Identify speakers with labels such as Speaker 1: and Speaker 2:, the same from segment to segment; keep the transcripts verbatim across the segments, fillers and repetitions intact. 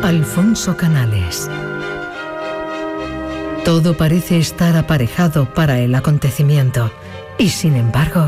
Speaker 1: Alfonso Canales. Todo parece estar aparejado para el acontecimiento, y sin embargo...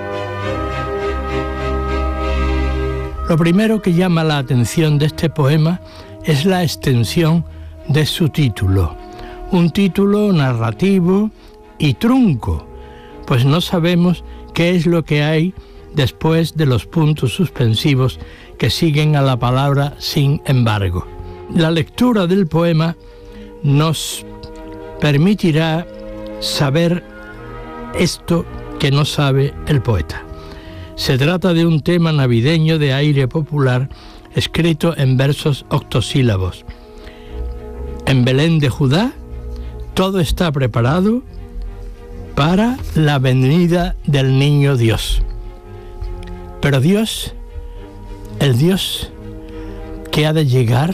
Speaker 2: Lo primero que llama la atención de este poema es la extensión de su título. Un título narrativo y trunco, pues no sabemos qué es lo que hay después de los puntos suspensivos que siguen a la palabra sin embargo. La lectura del poema nos permitirá saber esto que no sabe el poeta. Se trata de un tema navideño de aire popular, escrito en versos octosílabos. En Belén de Judá, todo está preparado para la venida del niño Dios. Pero Dios, el Dios que ha de llegar,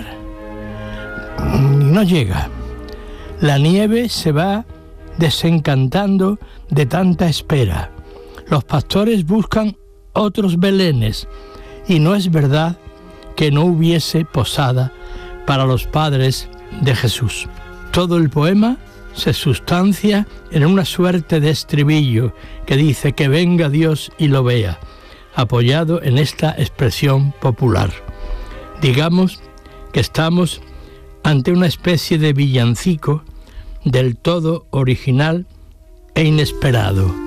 Speaker 2: no llega. La nieve se va desencantando de tanta espera. Los pastores buscan otros belenes, y no es verdad que no hubiese posada para los padres de Jesús. Todo el poema se sustancia en una suerte de estribillo que dice que venga Dios y lo vea, apoyado en esta expresión popular. Digamos que estamos ante una especie de villancico del todo original e inesperado.